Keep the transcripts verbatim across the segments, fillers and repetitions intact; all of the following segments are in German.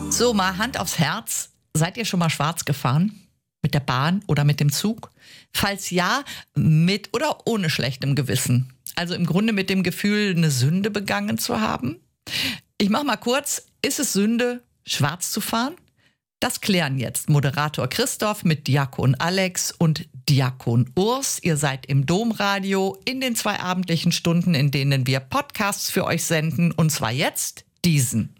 So, mal Hand aufs Herz. Seid ihr schon mal schwarz gefahren? Mit der Bahn oder mit dem Zug? Falls ja, mit oder ohne schlechtem Gewissen? Also im Grunde mit dem Gefühl, eine Sünde begangen zu haben? Ich mach mal kurz. Ist es Sünde, schwarz zu fahren? Das klären jetzt Moderator Christoph mit Diakon Alex und Diakon Urs. Ihr seid im Domradio in den zwei abendlichen Stunden, in denen wir Podcasts für euch senden. Und zwar jetzt diesen.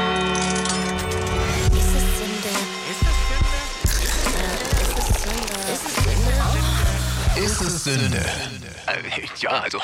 Ist es Sünde? Äh, ja, also.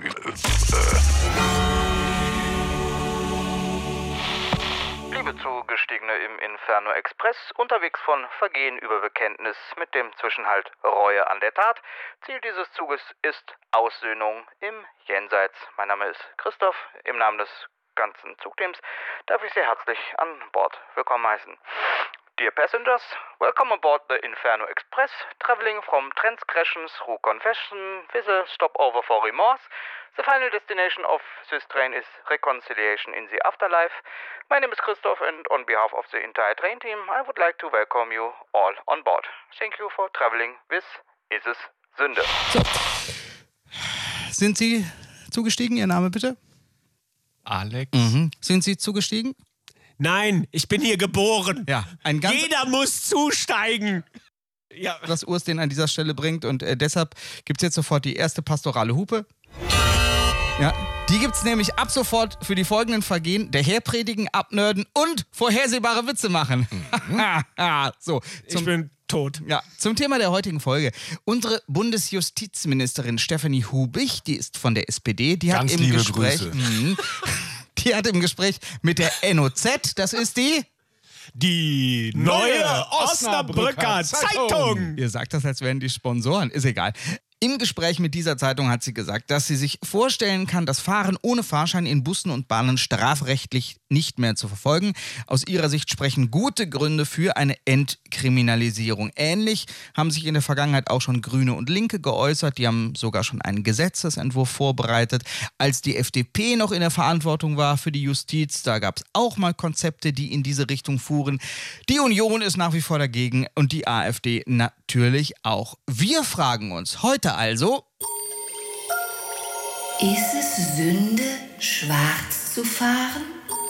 Liebe Zugestiegene im Inferno Express, unterwegs von Vergehen über Bekenntnis mit dem Zwischenhalt Reue an der Tat. Ziel dieses Zuges ist Aussöhnung im Jenseits. Mein Name ist Christoph. Im Namen des ganzen Zugteams darf ich sehr herzlich an Bord willkommen heißen. Dear passengers, welcome aboard the Inferno Express, traveling from transgressions through confession with a stopover for remorse. The final destination of this train is reconciliation in the afterlife. My name is Christoph, and on behalf of the entire train team, I would like to welcome you all on board. Thank you for traveling with Is es Sünde. So. Sind Sie zugestiegen? Ihr Name bitte? Alex. Mhm. Sind Sie zugestiegen? Nein, ich bin hier geboren. Ja, ein ganz Jeder muss zusteigen. Ja. Was Urs den an dieser Stelle bringt. Und äh, deshalb gibt es jetzt sofort die erste pastorale Hupe. Ja, die gibt es nämlich ab sofort für die folgenden Vergehen: der Herpredigen, Abnörden und vorhersehbare Witze machen. Mhm. so, zum, ich bin tot. Ja, zum Thema der heutigen Folge. Unsere Bundesjustizministerin Stefanie Hubich, die ist von der S P D, die Ganz hat im liebe Gespräch... Grüße. Mh, die hat im Gespräch mit der N O Z, das ist die... Die neue Osnabrücker Zeitung. Ihr sagt das, als wären die Sponsoren. Ist egal. Im Gespräch mit dieser Zeitung hat sie gesagt, dass sie sich vorstellen kann, das Fahren ohne Fahrschein in Bussen und Bahnen strafrechtlich nicht mehr zu verfolgen. Aus ihrer Sicht sprechen gute Gründe für eine Entkriminalisierung. Ähnlich haben sich in der Vergangenheit auch schon Grüne und Linke geäußert. Die haben sogar schon einen Gesetzesentwurf vorbereitet. Als die F D P noch in der Verantwortung war für die Justiz, da gab es auch mal Konzepte, die in diese Richtung fuhren. Die Union ist nach wie vor dagegen und die AfD natürlich auch. Wir fragen uns heute also: Ist es Sünde, schwarz zu fahren?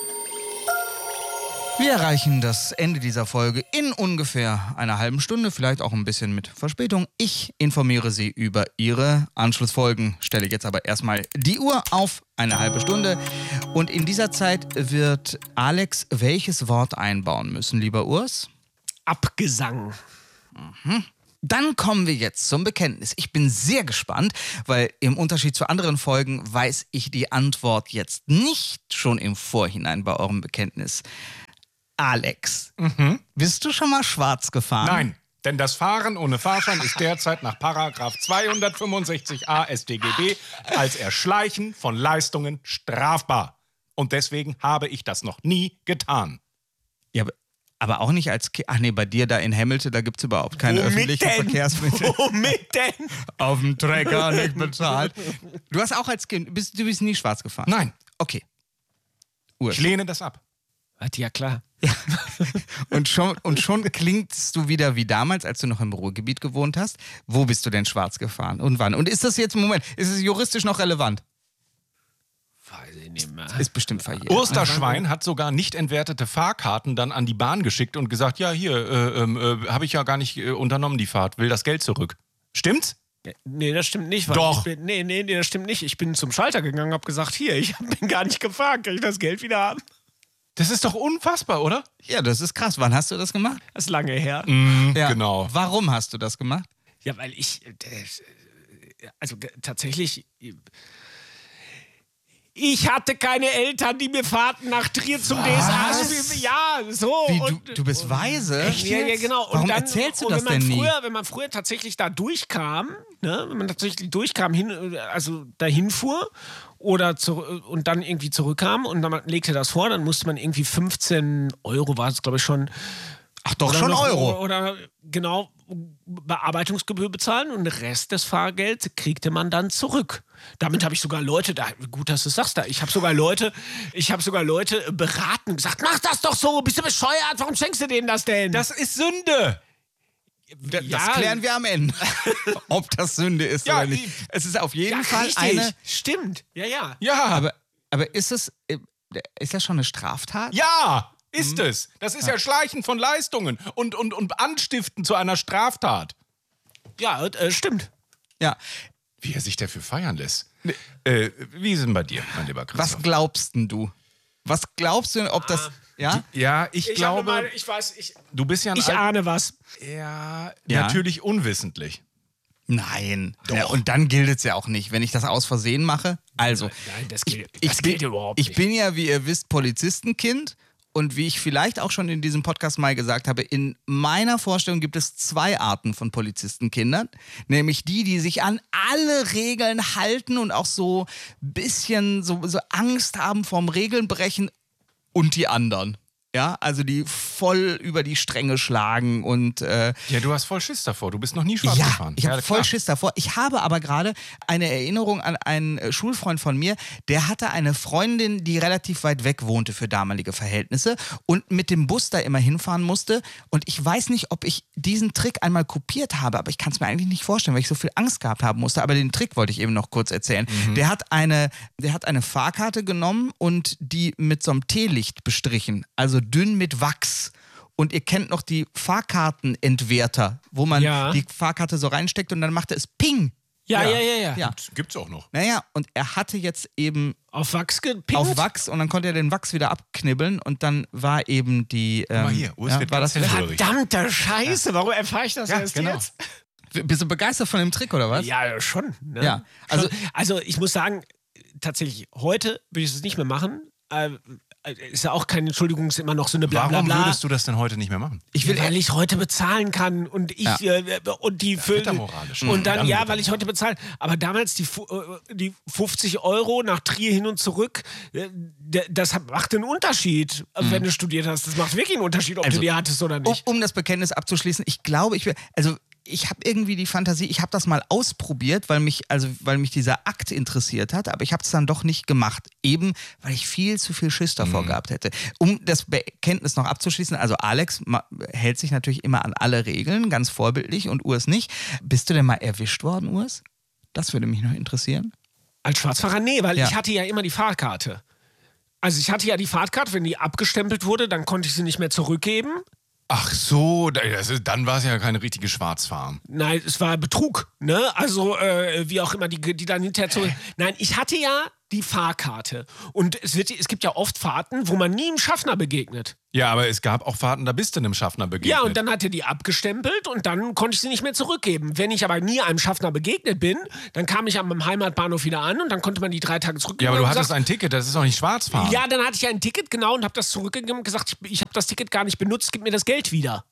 Wir erreichen das Ende dieser Folge in ungefähr einer halben Stunde, vielleicht auch ein bisschen mit Verspätung. Ich informiere Sie über Ihre Anschlussfolgen, stelle jetzt aber erstmal die Uhr auf eine halbe Stunde. Und in dieser Zeit wird Alex welches Wort einbauen müssen, lieber Urs? Abgesang. Mhm. Dann kommen wir jetzt zum Bekenntnis. Ich bin sehr gespannt, weil im Unterschied zu anderen Folgen weiß ich die Antwort jetzt nicht schon im Vorhinein bei eurem Bekenntnis. Alex, Mhm. bist du schon mal schwarz gefahren? Nein, denn das Fahren ohne Fahrschein ist derzeit nach Paragraph zweihundertfünfundsechzig a S t G B als Erschleichen von Leistungen strafbar. Und deswegen habe ich das noch nie getan. Ja, aber, aber auch nicht als Kind. Ach nee, bei dir da in Hamilton, da gibt es überhaupt keine Womit öffentlichen denn? Verkehrsmittel. Womit denn? Auf dem Trecker, nicht bezahlt. Du hast auch als Kind, bist, du bist nie schwarz gefahren? Nein, Okay. Urs. ich lehne das ab. Ja, klar. Und schon, und schon klingst du wieder wie damals, als du noch im Ruhrgebiet gewohnt hast. Wo bist du denn schwarz gefahren und wann? Und ist das jetzt, Moment, ist es juristisch noch relevant? Weiß ich nicht mehr. Ist bestimmt verjährt. Osterschwein hat sogar nicht entwertete Fahrkarten dann an die Bahn geschickt und gesagt, ja, hier, äh, äh, habe ich ja gar nicht äh, unternommen, die Fahrt, will das Geld zurück. Stimmt's? Nee, das stimmt nicht. Weil Doch. Ich bin, nee, nee, nee, das stimmt nicht. Ich bin zum Schalter gegangen und hab gesagt, hier, ich bin gar nicht gefahren, kann ich das Geld wieder haben? Das ist doch unfassbar, oder? Ja, das ist krass. Wann hast du das gemacht? Das ist lange her. Mhm, Ja. Genau. Warum hast du das gemacht? Ja, weil ich, äh, also äh, tatsächlich, äh, ich hatte keine Eltern, die mir Fahrten nach Trier zum D S A. Also, ja, so. Wie, und, du, du bist weise? Ja, ja, genau. Und Warum dann, erzählst du und das wenn man denn nie? früher, Wenn man früher tatsächlich da durchkam, ne, wenn man tatsächlich durchkam, hin, also dahin fuhr oder zu, und dann irgendwie zurückkam und dann legte das vor, dann musste man irgendwie fünfzehn Euro, war es glaube ich schon, Ach doch, Oder schon noch, Euro. Oder genau Bearbeitungsgebühr bezahlen und den Rest des Fahrgelds kriegte man dann zurück. Damit habe ich sogar Leute, da, gut, dass du es sagst, da, ich habe sogar Leute, ich habe sogar Leute beraten, gesagt, mach das doch so, bist du bescheuert, warum schenkst du denen das denn? Das ist Sünde. D- Das Ja. klären wir am Ende, ob das Sünde ist Ja, oder nicht. ich- Es ist auf jeden ja, Fall richtig, eine... stimmt, ja, ja. Ja, Aber, aber ist es... äh, Ist das schon eine Straftat? ja, ist es. Das ist ja Schleichen von Leistungen und, und, und Anstiften zu einer Straftat. Ja, äh, stimmt. Ja. Wie er sich dafür feiern lässt. Äh, wie ist denn bei dir, mein lieber Christoph? Was glaubst denn du? Was glaubst du, ob das... Ja? Ja, ich, Ich habe glaube, meine, ich weiß, ich, du bist ja ein ich Al- ahne was. ja, Ja. natürlich unwissentlich. Nein. Ja, und dann gilt es ja auch nicht, wenn ich das aus Versehen mache. Also, Nein, das gilt, ich, das bin, gilt überhaupt ich nicht. bin ja, wie ihr wisst, Polizistenkind. Und wie ich vielleicht auch schon in diesem Podcast mal gesagt habe, in meiner Vorstellung gibt es zwei Arten von Polizistenkindern. Nämlich die, die sich an alle Regeln halten und auch so ein bisschen so, so Angst haben vorm Regelnbrechen, und die anderen. Ja, also die voll über die Stränge schlagen und äh, Ja, du hast voll Schiss davor. Du bist noch nie schwarz ja, gefahren. ich habe Ja, voll klar. Schiss davor. Ich habe aber gerade eine Erinnerung an einen äh, Schulfreund von mir, der hatte eine Freundin, die relativ weit weg wohnte für damalige Verhältnisse und mit dem Bus da immer hinfahren musste. Und ich weiß nicht, ob ich diesen Trick einmal kopiert habe, aber ich kann es mir eigentlich nicht vorstellen, weil ich so viel Angst gehabt haben musste. Aber den Trick wollte ich eben noch kurz erzählen. Mhm. Der hat eine, der hat eine Fahrkarte genommen und die mit so einem Teelicht bestrichen, also dünn mit Wachs. Und ihr kennt noch die Fahrkartenentwerter, wo man Ja. die Fahrkarte so reinsteckt und dann machte es Ping. Ja, ja, ja, ja. Ja. Gibt's auch noch. Naja, und er hatte jetzt eben Auf Wachs gepinkt? auf Wachs und dann konnte er den Wachs wieder abknibbeln und dann war eben die. Ähm, mal hier, Urs ja, wird war ganz das hellhörig. Verdammte Scheiße, warum erfahre ich das Ja, erst genau. jetzt? Bist du begeistert von dem Trick oder was? Ja, schon. Ne? Ja, also- also, also ich muss sagen, tatsächlich, heute würde ich es nicht mehr machen. Äh, ist ja auch keine Entschuldigung, ist immer noch so eine Blablabla. Warum würdest du das denn heute nicht mehr machen? Ich will weil ich heute bezahlen kann und ich Ja. äh, und die für wird er moralisch. und dann Dann ja, wird er weil ich heute bezahle. Aber damals die fu- äh, die fünfzig Euro nach Trier hin und zurück, äh, d- das hat- macht einen Unterschied, wenn du studiert hast. Das macht wirklich einen Unterschied, ob Also, du die hattest oder Um, nicht. um das Bekenntnis abzuschließen, ich glaube, ich will, also ich habe irgendwie die Fantasie, ich habe das mal ausprobiert, weil mich, also weil mich dieser Akt interessiert hat, aber ich habe es dann doch nicht gemacht, eben weil ich viel zu viel Schiss davor gehabt hätte. Um das Bekenntnis noch abzuschließen, also Alex ma- hält sich natürlich immer an alle Regeln, ganz vorbildlich, und Urs nicht. Bist du denn mal erwischt worden, Urs? Das würde mich noch interessieren. Als Schwarzfahrer, nee, weil Ja. ich hatte ja immer die Fahrkarte. Also ich hatte ja die Fahrkarte, wenn die abgestempelt wurde, dann konnte ich sie nicht mehr zurückgeben. Ach so, das ist, dann war es ja keine richtige Schwarzfahren. Nein, es war Betrug, ne? Also, äh, wie auch immer, die, die dann hinterher zurück. Nein, ich hatte ja die Fahrkarte. Und es, wird, es gibt ja oft Fahrten, wo man nie einem Schaffner begegnet. Ja, aber es gab auch Fahrten, da bist du einem Schaffner begegnet. Ja, und dann hat er die abgestempelt und dann konnte ich sie nicht mehr zurückgeben. Wenn ich aber nie einem Schaffner begegnet bin, dann kam ich am Heimatbahnhof wieder an und dann konnte man die drei Tage zurückgeben. Ja, aber du und hattest gesagt, ein Ticket, das ist doch nicht Schwarzfahren. ja, dann hatte ich ein Ticket, genau, und habe das zurückgegeben und gesagt, ich, ich habe das Ticket gar nicht benutzt, gib mir das Geld wieder.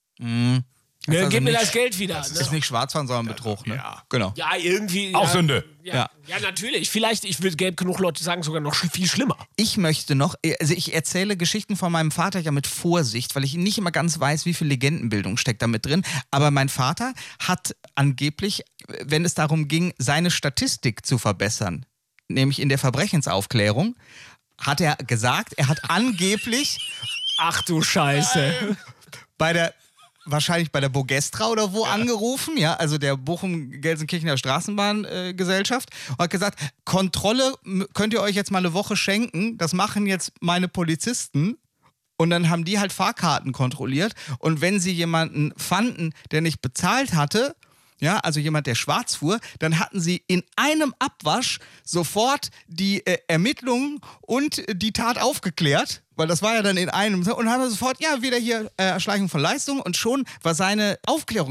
Ne, also gib mir nicht- das Geld wieder. Das ne? ist nicht Schwarzfahren, sondern Betrug, ne? ja. Genau. Ja, irgendwie. Auch ja, Sünde. Ja, Ja. ja. natürlich. Vielleicht, ich würde gelb genug Leute sagen, sogar noch sch- viel schlimmer. Ich möchte noch, also ich erzähle Geschichten von meinem Vater ja mit Vorsicht, weil ich nicht immer ganz weiß, wie viel Legendenbildung steckt da mit drin. Aber mein Vater hat angeblich, wenn es darum ging, seine Statistik zu verbessern, nämlich in der Verbrechensaufklärung, hat er gesagt, er hat angeblich Ach du Scheiße. bei der wahrscheinlich bei der Bogestra oder wo angerufen, ja, also der Bochum-Gelsenkirchener Straßenbahngesellschaft, äh, und hat gesagt, Kontrolle m- könnt ihr euch jetzt mal eine Woche schenken, das machen jetzt meine Polizisten. Und dann haben die halt Fahrkarten kontrolliert und wenn sie jemanden fanden, der nicht bezahlt hatte, ja, also jemand, der schwarz fuhr, dann hatten sie in einem Abwasch sofort die äh, Ermittlungen und äh, die Tat aufgeklärt, weil das war ja dann in einem, und haben sofort, ja, wieder hier äh, Erschleichung von Leistung und schon war seine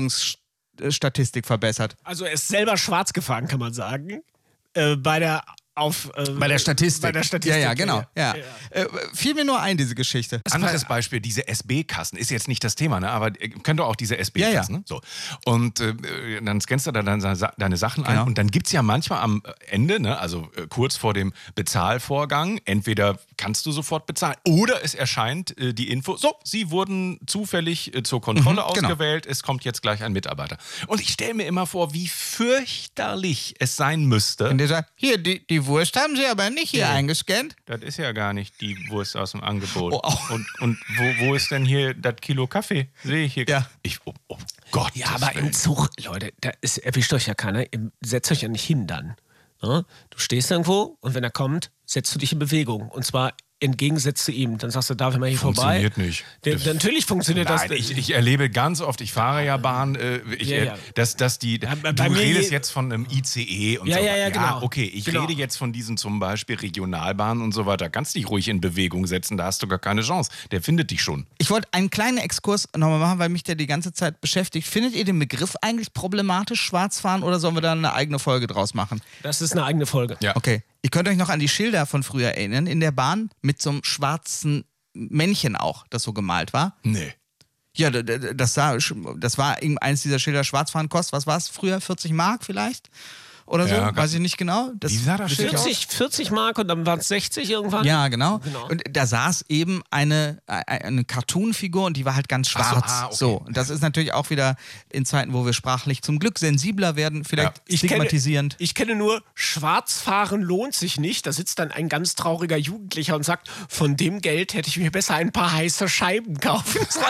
Aufklärungsstatistik verbessert. Also er ist selber schwarz gefahren, kann man sagen. Äh, bei der auf äh, Bei der Statistik. Bei der Statistik. Ja, ja, genau. Ja. Ja. Äh, fiel mir nur ein, diese Geschichte. Anderes Beispiel, diese S B-Kassen. Ist jetzt nicht das Thema, ne? Aber äh, könnt ihr auch diese S B-Kassen. Ja, ja. Ne? So. Und äh, dann scannst du da deine, deine Sachen ein. Genau. Und dann gibt es ja manchmal am Ende, ne? Also äh, kurz vor dem Bezahlvorgang, entweder kannst du sofort bezahlen oder es erscheint äh, die Info, so, Sie wurden zufällig äh, zur Kontrolle Mhm, genau. ausgewählt, es kommt jetzt gleich ein Mitarbeiter. Und ich stelle mir immer vor, wie fürchterlich es sein müsste. Und der sagt, hier, die, die Wurst haben Sie aber nicht hier Nee. eingescannt. Das ist ja gar nicht die Wurst aus dem Angebot. Oh, au. Und, und wo, wo ist denn hier das Kilo Kaffee? Sehe ich hier. Ja. Ich, oh, oh Gott. Ja, aber im Zug, Leute, da ist, erwischt euch ja keiner. Ihr setzt euch ja nicht hin dann. Ne? Du stehst irgendwo und wenn er kommt, setzt du dich in Bewegung. Und zwar entgegensetzt zu ihm. Dann sagst du, darf ich mal hier vorbei? Funktioniert nicht. Der, Das- natürlich funktioniert Nein, das. ich, ich erlebe ganz oft, ich fahre ja Bahn, äh, ich, Ja, äh, ja. Dass, dass die, Ja, bei- du bei mir redest je- jetzt von einem I C E und Ja, so ja, weiter. ja, genau. okay, ich Genau. rede jetzt von diesen zum Beispiel Regionalbahnen und so weiter. Kannst dich ruhig in Bewegung setzen, da hast du gar keine Chance. Der findet dich schon. Ich wollte einen kleinen Exkurs nochmal machen, weil mich der die ganze Zeit beschäftigt. Findet ihr den Begriff eigentlich problematisch, Schwarzfahren, oder sollen wir da eine eigene Folge draus machen? Das ist eine eigene Folge. Ja. Okay. Ihr könnt euch noch an die Schilder von früher erinnern, in der Bahn mit so einem schwarzen Männchen auch, das so gemalt war. Nee. Ja, d- d- das, sah, das war eins dieser Schilder, Schwarzfahren kostet, was war es früher, vierzig Mark vielleicht? Oder so, Ja, ganz- weiß ich nicht genau. Das, Wie sah das Schild aus? vierzig, vierzig Mark und dann waren es sechzig irgendwann. Ja, genau. Genau. Und da saß eben eine, eine Cartoon-Figur und die war halt ganz Ach so, schwarz. ah, okay. So, und das ist natürlich auch wieder in Zeiten, wo wir sprachlich zum Glück sensibler werden, vielleicht Ja. Ich kenne, stigmatisierend. ich kenne nur, Schwarzfahren lohnt sich nicht. Da sitzt dann ein ganz trauriger Jugendlicher und sagt, von dem Geld hätte ich mir besser ein paar heiße Scheiben kaufen sollen.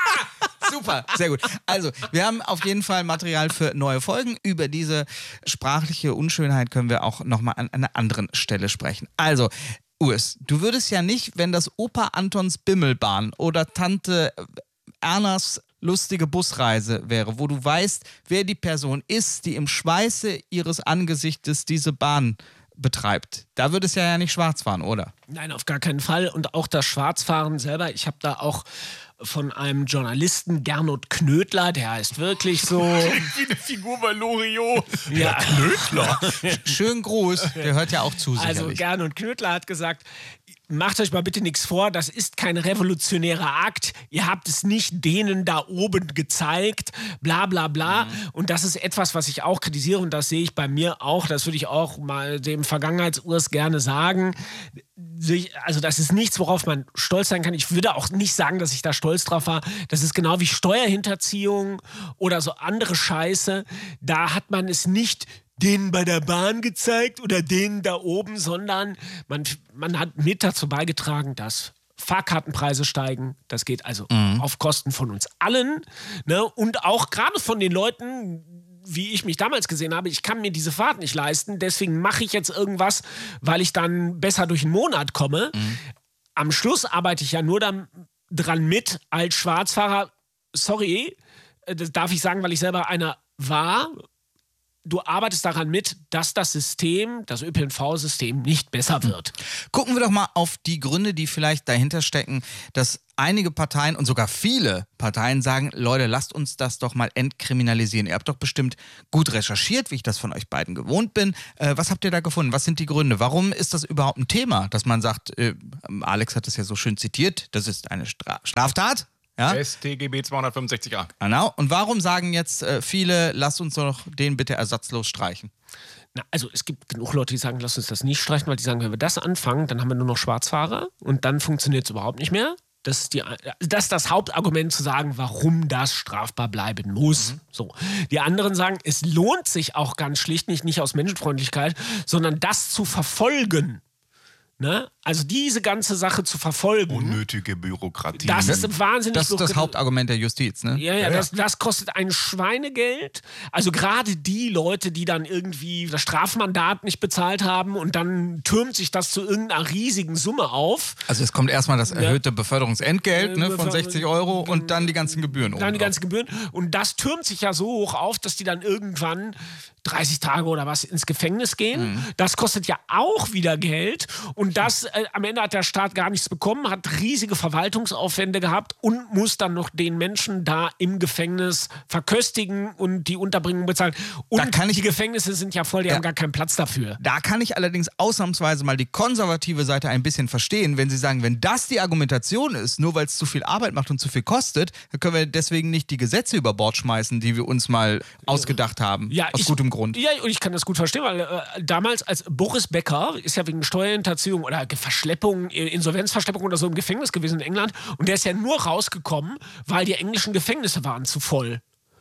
Super, sehr gut. Also, wir haben auf jeden Fall Material für neue Folgen. Über diese sprachliche Unschönheit können wir auch nochmal an einer anderen Stelle sprechen. Also, Urs, du würdest ja nicht, wenn das Opa Antons Bimmelbahn oder Tante Ernas lustige Busreise wäre, wo du weißt, wer die Person ist, die im Schweiße ihres Angesichtes diese Bahn betreibt. Da würde es ja, ja nicht schwarz fahren, oder? Nein, auf gar keinen Fall. Und auch das Schwarzfahren selber, ich habe da auch von einem Journalisten, Gernot Knödler, der heißt wirklich so. Wie eine Figur bei Loriot. Ja. Knödler. Schönen Gruß, der hört ja auch zu, Also sicherlich. Gernot Knödler hat gesagt, macht euch mal bitte nichts vor, das ist kein revolutionärer Akt, ihr habt es nicht denen da oben gezeigt, bla bla bla. Mhm. Und das ist etwas, was ich auch kritisiere und das sehe ich bei mir auch, das würde ich auch mal dem Vergangenheitsurs gerne sagen. Sich- Also das ist nichts, worauf man stolz sein kann. Ich würde auch nicht sagen, dass ich da stolz drauf war. Das ist genau wie Steuerhinterziehung oder so andere Scheiße. Da hat man es nicht denen bei der Bahn gezeigt oder denen da oben, sondern man, man hat mit dazu beigetragen, dass Fahrkartenpreise steigen. Das geht also auf Kosten von uns allen. Ne? Und auch gerade von den Leuten, wie ich mich damals gesehen habe, ich kann mir diese Fahrt nicht leisten, deswegen mache ich jetzt irgendwas, weil ich dann besser durch den Monat komme. Am Schluss arbeite ich ja nur dann, dran mit als Schwarzfahrer. Sorry, äh, das darf ich sagen, weil ich selber einer war. Du arbeitest daran mit, dass das System, das Ö P N V-System nicht besser wird. Gucken wir doch mal auf die Gründe, die vielleicht dahinter stecken, dass einige Parteien und sogar viele Parteien sagen, Leute, lasst uns das doch mal entkriminalisieren. Ihr habt doch bestimmt gut recherchiert, wie ich das von euch beiden gewohnt bin. Äh, was habt ihr da gefunden? Was sind die Gründe? Warum ist das überhaupt ein Thema, dass man sagt, äh, Alex hat es ja so schön zitiert, das ist eine Stra- Straftat? Ja? S T G B zweihundertfünfundsechzig a. Genau. Und warum sagen jetzt äh, viele, lasst uns doch den bitte ersatzlos streichen? Na, also es gibt genug Leute, die sagen, lass uns das nicht streichen, weil die sagen, wenn wir das anfangen, dann haben wir nur noch Schwarzfahrer und dann funktioniert es überhaupt nicht mehr. Das ist, die, das ist das Hauptargument zu sagen, warum das strafbar bleiben muss. Mhm. So. Die anderen sagen, es lohnt sich auch ganz schlicht nicht, nicht aus Menschenfreundlichkeit, sondern das zu verfolgen. Ne? Also diese ganze Sache zu verfolgen. Unnötige Bürokratie. Das ist wahnsinnig. Das ist das Hauptargument der Justiz, ne? Ja, ja, das, das kostet ein Schweinegeld. Also gerade die Leute, die dann irgendwie das Strafmandat nicht bezahlt haben und dann türmt sich das zu irgendeiner riesigen Summe auf. Also es kommt erstmal das erhöhte Beförderungsentgelt ne, von Beförderung- sechzig Euro und dann die ganzen Gebühren. Dann die obendrauf. ganzen Gebühren. Und das türmt sich ja so hoch auf, dass die dann irgendwann dreißig Tage oder was ins Gefängnis gehen. Mhm. Das kostet ja auch wieder Geld. Und das äh, am Ende hat der Staat gar nichts bekommen, hat riesige Verwaltungsaufwände gehabt und muss dann noch den Menschen da im Gefängnis verköstigen und die Unterbringung bezahlen. Und Da kann ich- die Gefängnisse sind ja voll, die Ja. haben gar keinen Platz dafür. Da kann ich allerdings ausnahmsweise mal die konservative Seite ein bisschen verstehen, wenn sie sagen, wenn das die Argumentation ist, nur weil es zu viel Arbeit macht und zu viel kostet, dann können wir deswegen nicht die Gesetze über Bord schmeißen, die wir uns mal ausgedacht haben. Ja, aus ich, gutem Grund. Ja, und ich kann das gut verstehen, weil äh, damals, als Boris Becker ist ja wegen Steuerhinterziehung oder Verschleppung, äh, Insolvenzverschleppung oder so im Gefängnis gewesen in England und der ist ja nur rausgekommen, weil die englischen Gefängnisse waren zu voll.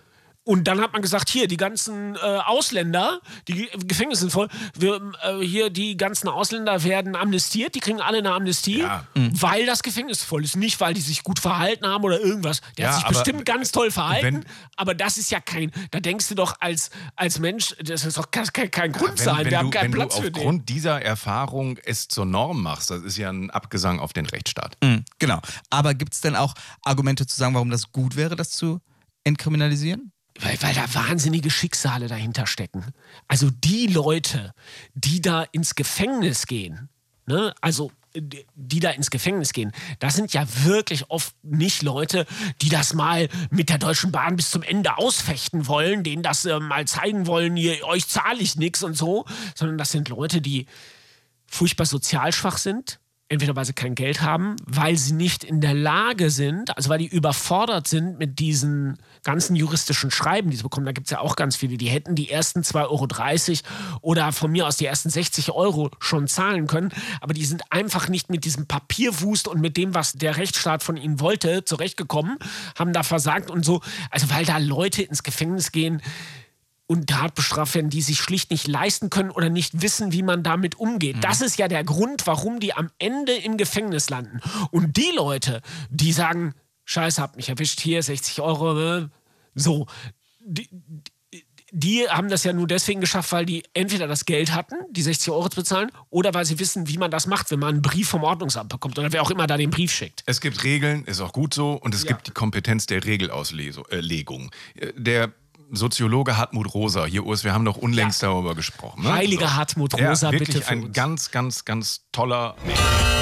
Und dann hat man gesagt, hier, die ganzen äh, Ausländer, die Gefängnisse sind voll, wir, äh, hier, die ganzen Ausländer werden amnestiert, die kriegen alle eine Amnestie, Ja. weil das Gefängnis voll ist. Nicht, weil die sich gut verhalten haben oder irgendwas. Der Ja, hat sich aber bestimmt ganz toll verhalten, wenn- aber das ist ja kein, da denkst du doch als, als Mensch, das ist doch kein, kein, kein Grund Wenn, sein, wenn wir haben du, keinen wenn Platz du für den. aufgrund dieser Erfahrung es zur Norm machst, das ist ja ein Abgesang auf den Rechtsstaat. Mhm, genau. Aber gibt es denn auch Argumente zu sagen, warum das gut wäre, das zu entkriminalisieren? Weil, weil da wahnsinnige Schicksale dahinter stecken. Also die Leute, die da ins Gefängnis gehen, ne, also die, die da ins Gefängnis gehen, das sind ja wirklich oft nicht Leute, die das mal mit der Deutschen Bahn bis zum Ende ausfechten wollen, denen das äh, mal zeigen wollen, hier, euch zahle ich nichts und so, sondern das sind Leute, die furchtbar sozial schwach sind, entweder weil sie kein Geld haben, weil sie nicht in der Lage sind, also weil die überfordert sind mit diesen ganzen juristischen Schreiben, die sie bekommen. Da gibt es ja auch ganz viele, die hätten die ersten zwei Euro dreißig oder von mir aus die ersten sechzig Euro schon zahlen können, aber die sind einfach nicht mit diesem Papierwust und mit dem, was der Rechtsstaat von ihnen wollte, zurechtgekommen, haben da versagt und so. Also weil da Leute ins Gefängnis gehen und hart bestraft werden, die sich schlicht nicht leisten können oder nicht wissen, wie man damit umgeht. Das ist ja der Grund, warum die am Ende im Gefängnis landen. Und die Leute, die sagen, Scheiße, hab mich erwischt, hier sechzig Euro, äh, so, die, die haben das ja nur deswegen geschafft, weil die entweder das Geld hatten, die sechzig Euro zu bezahlen, oder weil sie wissen, wie man das macht, wenn man einen Brief vom Ordnungsamt bekommt oder wer auch immer da den Brief schickt. Es gibt Regeln, ist auch gut so, und es Ja. gibt die Kompetenz der Regelauslegung. Der Soziologe Hartmut Rosa, hier Urs, wir haben doch unlängst darüber gesprochen. Ne? Heiliger Hartmut Rosa, ja, wirklich bitte für ein uns. ganz, ganz, ganz toller Mensch.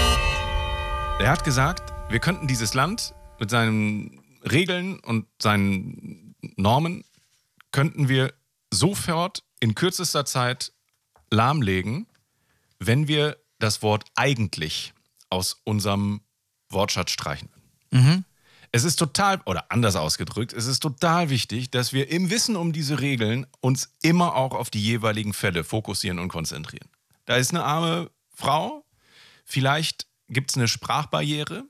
Er hat gesagt, wir könnten dieses Land mit seinen Regeln und seinen Normen, könnten wir sofort in kürzester Zeit lahmlegen, wenn wir das Wort eigentlich aus unserem Wortschatz streichen. Mhm. Es ist total, oder anders ausgedrückt, es ist total wichtig, dass wir im Wissen um diese Regeln uns immer auch auf die jeweiligen Fälle fokussieren und konzentrieren. Da ist eine arme Frau, vielleicht gibt es eine Sprachbarriere,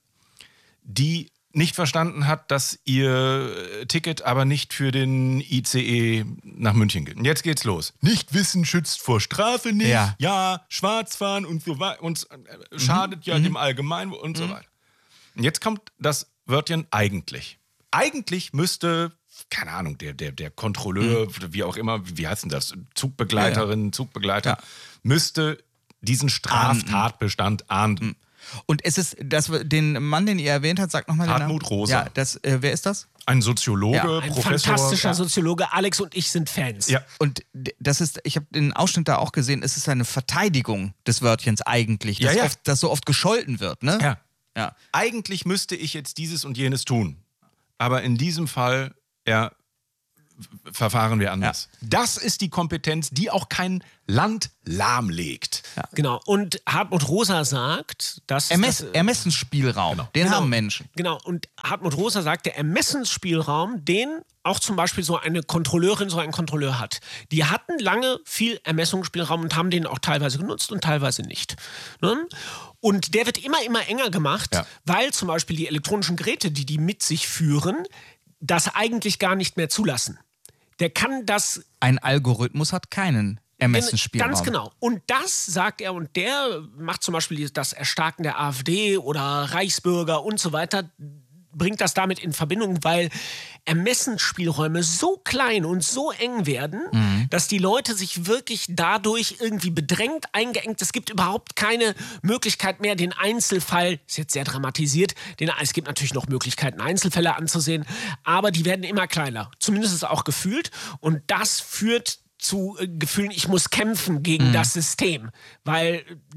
die nicht verstanden hat, dass ihr Ticket aber nicht für den I C E nach München gilt. Und jetzt geht's los. Nicht wissen schützt vor Strafe nicht. Ja. Ja, schwarz fahren und so weiter. Und äh, schadet ja dem Allgemeinwohl und so weiter. Und jetzt kommt das Wörtchen eigentlich. Eigentlich müsste, keine Ahnung, der, der, der Kontrolleur, wie auch immer, wie heißt denn das? Zugbegleiterin, Zugbegleiter, Ja. müsste diesen Straftatbestand ahnden. Und es ist, das, den Mann, den ihr erwähnt habt, sagt nochmal den Namen. Hartmut Rosa. Ja, das, äh, wer ist das? Ein Soziologe, Ja, Ein Professor. fantastischer Soziologe. Alex und ich sind Fans. Ja. Und d- das ist, ich habe den Ausschnitt da auch gesehen, es ist eine Verteidigung des Wörtchens eigentlich, das, Ja, ja. Oft, das so oft gescholten wird, ne? Ja. Ja. Eigentlich müsste ich jetzt dieses und jenes tun. Aber in diesem Fall, ja, verfahren wir anders. Das ist die Kompetenz, die auch kein Land lahmlegt. Genau. Und Hartmut Rosa sagt, dass Ermess, das, Ermessensspielraum, den Genau. haben Menschen. Genau, und Hartmut Rosa sagt, der Ermessensspielraum, den auch zum Beispiel so eine Kontrolleurin, so ein Kontrolleur hat. Die hatten lange viel Ermessungsspielraum und haben den auch teilweise genutzt und teilweise nicht. Ne? Und der wird immer, immer enger gemacht, Ja. weil zum Beispiel die elektronischen Geräte, die die mit sich führen, das eigentlich gar nicht mehr zulassen. Der kann das Ein Algorithmus hat keinen Ermessensspielraum. Ganz genau. Und das sagt er, und der macht zum Beispiel das Erstarken der AfD oder Reichsbürger und so weiter, bringt das damit in Verbindung, weil Ermessensspielräume so klein und so eng werden, Mhm. dass die Leute sich wirklich dadurch irgendwie bedrängt, eingeengt. Es gibt überhaupt keine Möglichkeit mehr, den Einzelfall, ist jetzt sehr dramatisiert, den, es gibt natürlich noch Möglichkeiten, Einzelfälle anzusehen, aber die werden immer kleiner, zumindest auch gefühlt. Und das führt zu äh, Gefühlen, ich muss kämpfen gegen Mhm. das System, weil die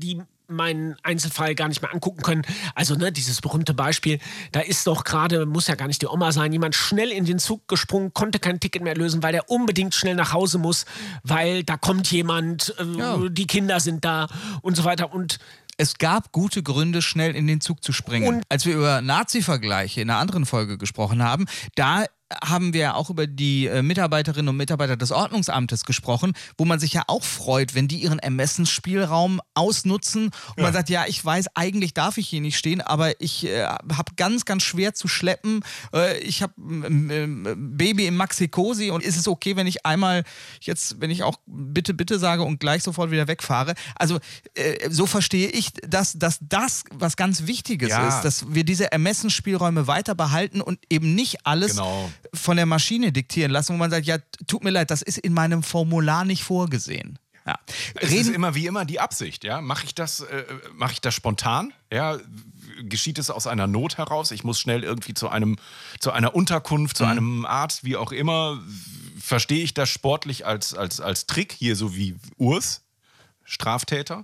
meinen Einzelfall gar nicht mehr angucken können. Also ne, dieses berühmte Beispiel, da ist doch gerade, muss ja gar nicht die Oma sein, jemand schnell in den Zug gesprungen, konnte kein Ticket mehr lösen, weil der unbedingt schnell nach Hause muss, weil da kommt jemand, äh, Ja. die Kinder sind da und so weiter. Und Es gab gute Gründe, schnell in den Zug zu springen. Und- Als wir über Nazi-Vergleiche in einer anderen Folge gesprochen haben, da haben wir auch über die äh, Mitarbeiterinnen und Mitarbeiter des Ordnungsamtes gesprochen, wo man sich ja auch freut, wenn die ihren Ermessensspielraum ausnutzen und man sagt, ja, ich weiß, eigentlich darf ich hier nicht stehen, aber ich äh, habe ganz, ganz schwer zu schleppen. Äh, ich habe ein ähm, Baby im Maxi-Cosi und ist es okay, wenn ich einmal jetzt, wenn ich auch bitte, bitte sage und gleich sofort wieder wegfahre? Also äh, so verstehe ich, dass, dass das was ganz Wichtiges Ja. ist, dass wir diese Ermessensspielräume weiter behalten und eben nicht alles Genau. von der Maschine diktieren lassen, wo man sagt, ja, tut mir leid, das ist in meinem Formular nicht vorgesehen. Ja. Es ist Reden, immer wie immer die Absicht, ja. Mache ich das, äh, mache ich das spontan? Ja, geschieht es aus einer Not heraus? Ich muss schnell irgendwie zu einem, zu einer Unterkunft, zu Mhm. einem Arzt, wie auch immer. Verstehe ich das sportlich als, als, als Trick hier, so wie Urs, Straftäter?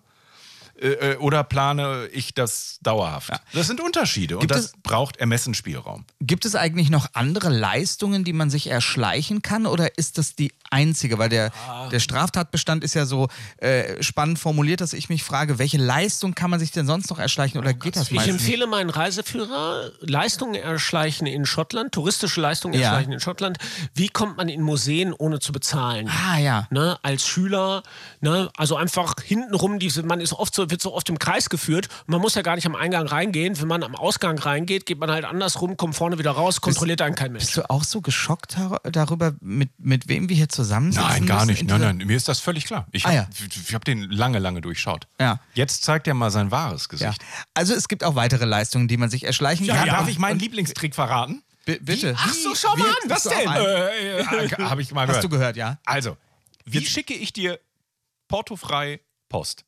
Äh, oder plane ich das dauerhaft? Das sind Unterschiede und Gibt das es- braucht Ermessensspielraum. Gibt es eigentlich noch andere Leistungen, die man sich erschleichen kann, oder ist das die einzige? Weil der, der Straftatbestand ist ja so äh, spannend formuliert, dass ich mich frage, welche Leistung kann man sich denn sonst noch erschleichen, oder geht das ich meistens empfehle meinen Reiseführer, Leistungen erschleichen in Schottland, touristische Leistungen Ja. erschleichen in Schottland. Wie kommt man in Museen ohne zu bezahlen? nicht? Ah ja. Ne, als Schüler, ne, also einfach hintenrum, diese, man ist oft so, wird so oft im Kreis geführt und man muss ja gar nicht am Eingang reingehen. Wenn man am Ausgang reingeht, geht man halt andersrum, kommt vorne wieder raus, kontrolliert einen kein Mensch. Bist du auch so geschockt dar- darüber, mit, mit wem wir hier zusammensitzen Nein, gar müssen nicht. in Nein, dieser- nein, mir ist das völlig klar. Ich Ah, habe ja. ich hab den lange, lange durchschaut. Ja. Jetzt zeigt er mal sein wahres Ja. Gesicht. Also es gibt auch weitere Leistungen, die man sich erschleichen Ja, kann. darf ich meinen Lieblingstrick verraten? B bitte. Ach so, schau mal an, was Bist du auch denn? ein- Äh, äh, Habe ich mal gehört. Hast du gehört, ja? Also, wie schicke ich dir portofrei Post?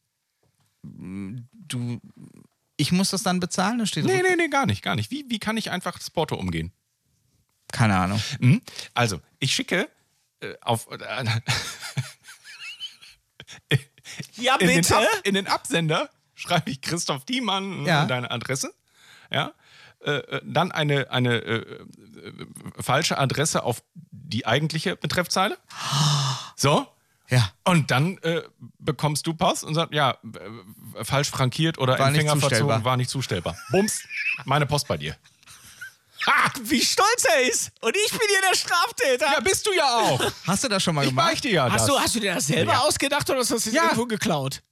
Du, ich muss das dann bezahlen? Da steht Nee, nee, nee, gar nicht, gar nicht. Wie, wie kann ich einfach das Porto umgehen? Keine Ahnung. Hm? Also, ich schicke äh, auf äh, Ja, in, den bitte? Ab, in den Absender schreibe ich Christoph Thiemann Ja. deine Adresse. Ja. Äh, äh, dann eine, eine äh, äh, falsche Adresse auf die eigentliche Betreffzeile. So. Ja. Und dann äh, bekommst du Post und sagst, ja, äh, falsch frankiert oder War nicht Empfänger verzogen, zustellbar. war nicht zustellbar. Bums, meine Post bei dir. Ha, wie stolz er ist. Und ich bin hier der Straftäter. Ja, bist du ja auch. Hast du das schon mal Ich gemacht? beichte ja das. Hast du, hast du dir das selber Ja. ausgedacht oder hast du das jetzt Ja. irgendwo geklaut?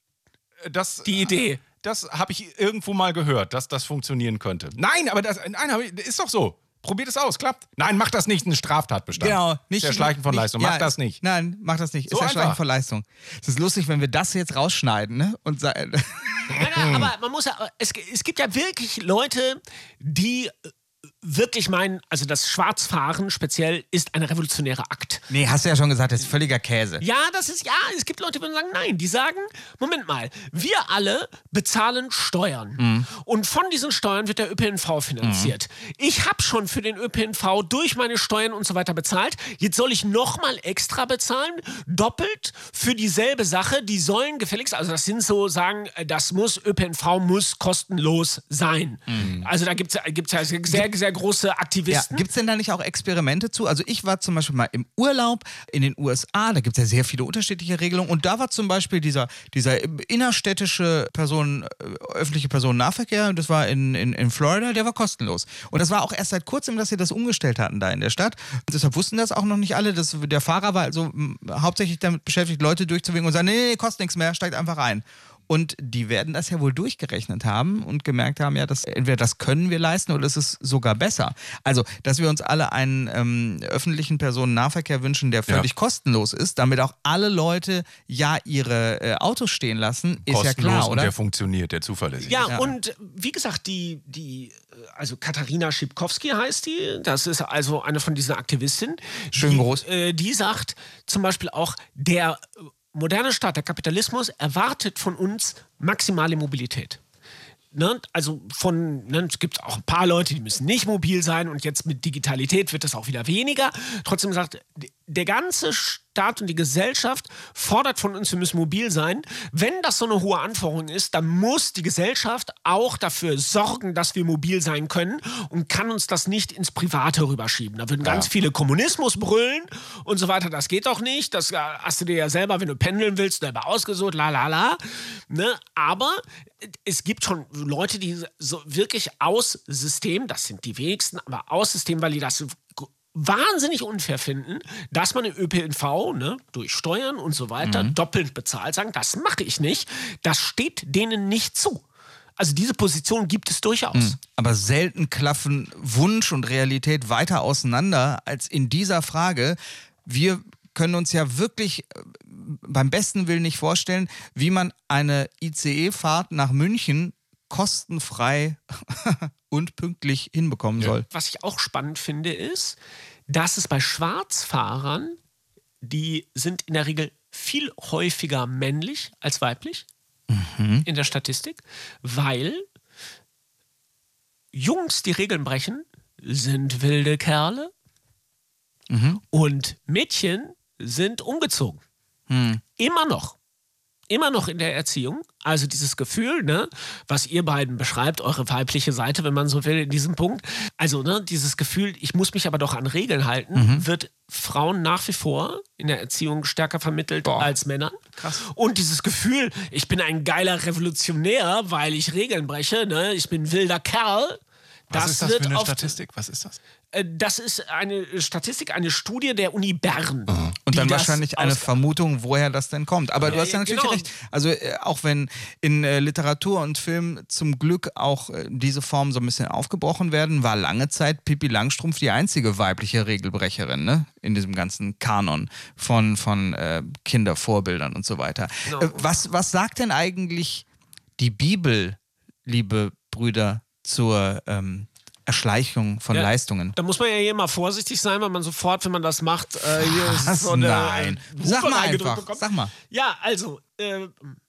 das, Die Idee. Das habe ich irgendwo mal gehört, dass das funktionieren könnte. Nein, aber das, nein, aber ist doch so. Probiert es aus, klappt. Nein, mach das nicht, ein Straftatbestand. Genau, nicht Ist Erschleichen von nicht- Leistung, ja, mach das nicht. Nein, mach das nicht. So ist Erschleichen einfach. von Leistung. Es ist lustig, wenn wir das jetzt rausschneiden, ne? Und sa- Ja, ja, aber man muss ja, es, es gibt ja wirklich Leute, die äh, wirklich meinen, also das Schwarzfahren speziell ist ein revolutionärer Akt. Nee, hast du ja schon gesagt, das ist völliger Käse. Ja, das ist, ja, es gibt Leute, die sagen nein. Die sagen, Moment mal, wir alle bezahlen Steuern. Mhm. Und von diesen Steuern wird der Ö P N V finanziert. Ich habe schon für den Ö P N V durch meine Steuern und so weiter bezahlt. Jetzt soll ich nochmal extra bezahlen, doppelt für dieselbe Sache. Die sollen gefälligst, also das sind so, sagen, das muss, Ö P N V muss kostenlos sein. Also da gibt es gibt's ja sehr, sehr große Ja, Aktivisten. gibt es denn da nicht auch Experimente zu? Also ich war zum Beispiel mal im Urlaub in den U S A, da gibt es ja sehr viele unterschiedliche Regelungen und da war zum Beispiel dieser, dieser innerstädtische Personen, äh, öffentliche Personennahverkehr, das war in, in, in Florida, der war kostenlos. Und das war auch erst seit kurzem, dass sie das umgestellt hatten da in der Stadt. Und deshalb wussten das auch noch nicht alle. Das, der Fahrer war also m, hauptsächlich damit beschäftigt, Leute durchzuwinken und sagen, nee, nee, kostet nichts mehr, steigt einfach ein. Und die werden das ja wohl durchgerechnet haben und gemerkt haben, ja, das, entweder das können wir leisten oder es ist sogar besser. Also, dass wir uns alle einen ähm, öffentlichen Personennahverkehr wünschen, der völlig Ja. kostenlos ist, damit auch alle Leute ja ihre äh, Autos stehen lassen, ist ja Kostenlos klar, und oder? der funktioniert, der zuverlässig. Ja, Ja. und wie gesagt, die, die, also Katharina Schipkowski heißt die, das ist also eine von diesen Aktivistinnen. Schön die, groß. Äh, die sagt zum Beispiel auch, der moderne Staat, der Kapitalismus erwartet von uns maximale Mobilität. Ne? Also von, ne, es gibt auch ein paar Leute, die müssen nicht mobil sein und jetzt mit Digitalität wird das auch wieder weniger. Trotzdem sagt, der ganze Sch- Staat und die Gesellschaft fordert von uns, wir müssen mobil sein. Wenn das so eine hohe Anforderung ist, dann muss die Gesellschaft auch dafür sorgen, dass wir mobil sein können und kann uns das nicht ins Private rüberschieben. Da würden ganz viele Kommunismus brüllen und so weiter. Das geht doch nicht. Das hast du dir ja selber, wenn du pendeln willst, selber ausgesucht, la la la. Ne? Aber es gibt schon Leute, die so wirklich aus System, das sind die wenigsten, aber aus System, weil die das wahnsinnig unfair finden, dass man im Ö P N V, ne, durch Steuern und so weiter, mhm. doppelt bezahlt, sagen, das mache ich nicht. Das steht denen nicht zu. Also diese Position gibt es durchaus. Mhm. Aber selten klaffen Wunsch und Realität weiter auseinander als in dieser Frage. Wir können uns ja wirklich beim besten Willen nicht vorstellen, wie man eine I C E-Fahrt nach München kostenfrei und pünktlich hinbekommen soll. Was ich auch spannend finde, ist, dass es bei Schwarzfahrern, die sind in der Regel viel häufiger männlich als weiblich mhm. in der Statistik, weil Jungs, die Regeln brechen, sind wilde Kerle mhm. und Mädchen sind umgezogen. Mhm. Immer noch. Immer noch in der Erziehung, also dieses Gefühl, ne, was ihr beiden beschreibt, eure weibliche Seite, wenn man so will, in diesem Punkt. Also ne, dieses Gefühl, ich muss mich aber doch an Regeln halten, mhm. wird Frauen nach wie vor in der Erziehung stärker vermittelt Boah. als Männern. Krass. Und dieses Gefühl, ich bin ein geiler Revolutionär, weil ich Regeln breche, ne, ich bin ein wilder Kerl. Was das ist das wird für eine oft, Statistik? Was ist das? Das ist eine Statistik, eine Studie der Uni Bern. Mhm. Und dann wahrscheinlich eine Vermutung, woher das denn kommt. Aber du hast ja natürlich genau. recht. Also äh, auch wenn in äh, Literatur und Film zum Glück auch äh, diese Formen so ein bisschen aufgebrochen werden, war lange Zeit Pippi Langstrumpf die einzige weibliche Regelbrecherin, ne? In diesem ganzen Kanon von, von äh, Kindervorbildern und so weiter. Genau. Äh, was, was sagt denn eigentlich die Bibel, liebe Brüder, zur ähm, Erschleichung von ja, Leistungen? Da muss man ja hier mal vorsichtig sein, weil man sofort, wenn man das macht, äh, hier Was? ist so eine Nein. Hupe Sag mal einfach. bekommt. Sag mal. Ja, also äh,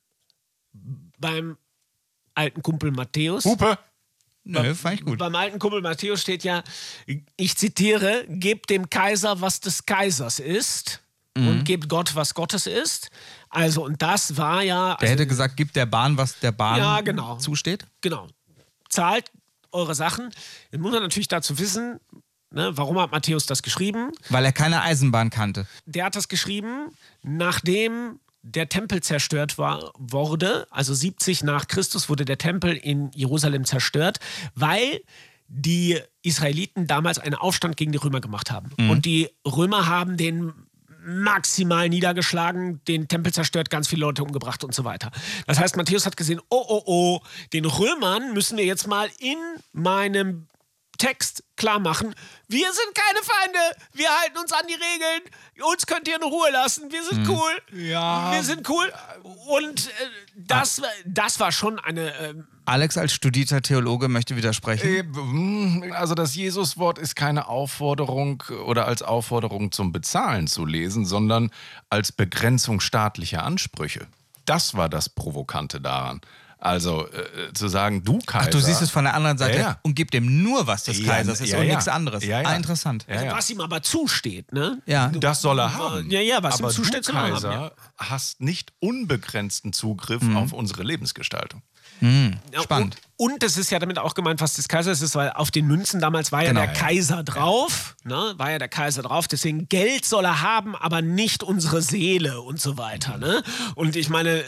beim alten Kumpel Matthäus. Hupe. Nö, fand ich gut. Beim alten Kumpel Matthäus steht ja, ich zitiere, gebt dem Kaiser, was des Kaisers ist. Mhm. Und gebt Gott, was Gottes ist. Also, und das war ja... Der also, hätte gesagt, gibt der Bahn, was der Bahn ja, genau. zusteht? Genau. Zahlt eure Sachen. Jetzt muss man natürlich dazu wissen, ne, warum hat Matthäus das geschrieben? Weil er keine Eisenbahn kannte. Der hat das geschrieben, nachdem der Tempel zerstört war, wurde, also siebzig nach Christus wurde der Tempel in Jerusalem zerstört, weil die Israeliten damals einen Aufstand gegen die Römer gemacht haben. Mhm. Und die Römer haben den maximal niedergeschlagen, den Tempel zerstört, ganz viele Leute umgebracht und so weiter. Das heißt, Matthäus hat gesehen, oh, oh, oh, den Römern müssen wir jetzt mal in meinem Text klar machen, wir sind keine Feinde, wir halten uns an die Regeln, uns könnt ihr in Ruhe lassen, wir sind cool, ja. wir sind cool. Und äh, das, das war schon eine... Äh, Alex als studierter Theologe möchte widersprechen. Also das Jesuswort ist keine Aufforderung oder als Aufforderung zum Bezahlen zu lesen, sondern als Begrenzung staatlicher Ansprüche. Das war das Provokante daran. Also äh, zu sagen, du Kaiser... Ach, du siehst es von der anderen Seite ja, ja. und gib dem nur, was des ja, Kaisers ist ja, und ja. nichts anderes. Ja, ja. Ah, interessant. Ja, ja. Was ihm aber zusteht, ne? Ja. Das soll er haben. Ja, ja, was aber ihm zusteht, du, soll er haben. Kaiser, Ja. hast nicht unbegrenzten Zugriff mhm. auf unsere Lebensgestaltung. Mhm. Spannend. Und, und das ist ja damit auch gemeint, was des Kaisers ist, weil auf den Münzen damals war ja genau, der ja. Kaiser drauf, ne? War ja der Kaiser drauf, deswegen Geld soll er haben, aber nicht unsere Seele und so weiter, ne? Und ich meine,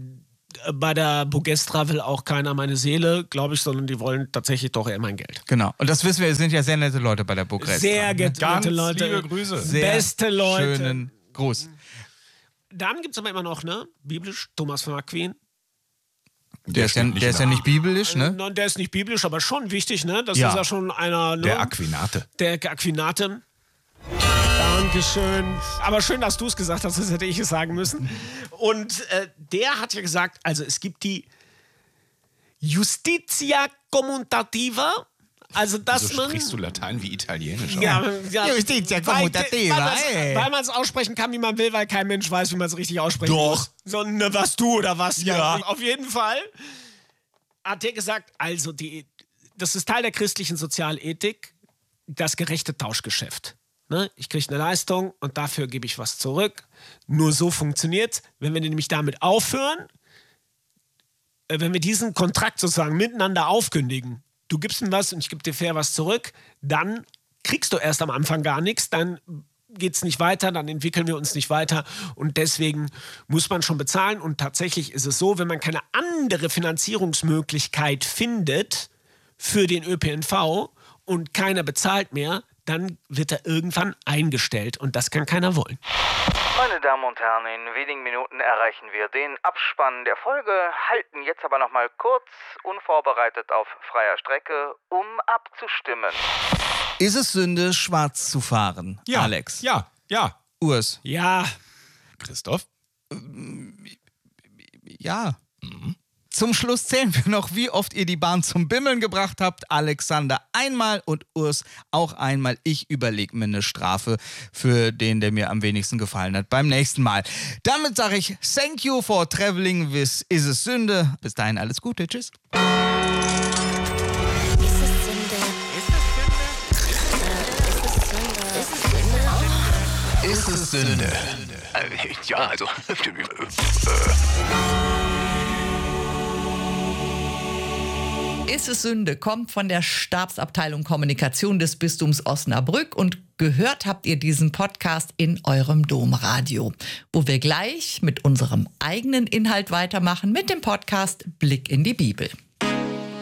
bei der Bogestra will auch keiner meine Seele, glaube ich, sondern die wollen tatsächlich doch eher mein Geld. Genau. Und das wissen wir, es sind ja sehr nette Leute bei der Bogestra. Sehr ne? nette Leute. Liebe Grüße. Sehr beste Leute. Schönen Gruß. Dann gibt es aber immer noch, ne, biblisch, Thomas von Aquin. Der, ist ja, der ist ja nicht biblisch, ne? Nein, der ist nicht biblisch, aber schon wichtig, ne? Das Ja. ist ja schon einer, ne? Der Aquinate. Der Aquinate. Dankeschön. Aber schön, dass du es gesagt hast, das hätte ich es sagen müssen. Und äh, der hat ja gesagt, also es gibt die Justitia Commutativa, also dass So man... sprichst du Latein wie Italienisch. auch. Ja, ja, Justitia weil- Commutativa, ey. Weil man es aussprechen kann, wie man will, weil kein Mensch weiß, wie man es richtig aussprechen Doch. muss. Sondern was du oder was. Ja. Auf jeden Fall hat er gesagt, also die, das ist Teil der christlichen Sozialethik, das gerechte Tauschgeschäft. Ne? Ich kriege eine Leistung und dafür gebe ich was zurück. Nur so funktioniert's. Wenn wir nämlich damit aufhören, äh, wenn wir diesen Kontrakt sozusagen miteinander aufkündigen, du gibst mir was und ich gebe dir fair was zurück, dann kriegst du erst am Anfang gar nichts, dann geht es nicht weiter, dann entwickeln wir uns nicht weiter und deswegen muss man schon bezahlen und tatsächlich ist es so, wenn man keine andere Finanzierungsmöglichkeit findet für den Ö P N V und keiner bezahlt mehr, dann wird er irgendwann eingestellt und das kann keiner wollen. Meine Damen und Herren, in wenigen Minuten erreichen wir den Abspann der Folge, halten jetzt aber noch mal kurz unvorbereitet auf freier Strecke, um abzustimmen. Ist es Sünde, schwarz zu fahren? Ja, Alex. Ja, ja. Urs. Ja. Christoph? Ja. Zum Schluss zählen wir noch, wie oft ihr die Bahn zum Bimmeln gebracht habt. Alexander einmal und Urs auch einmal. Ich überlege mir eine Strafe für den, der mir am wenigsten gefallen hat, beim nächsten Mal. Damit sage ich thank you for traveling with Is es Sünde. Bis dahin alles Gute. Tschüss. Ist es Sünde? Äh, ja, also. Ist es Sünde kommt von der Stabsabteilung Kommunikation des Bistums Osnabrück und gehört habt ihr diesen Podcast in eurem Domradio, wo wir gleich mit unserem eigenen Inhalt weitermachen mit dem Podcast Blick in die Bibel.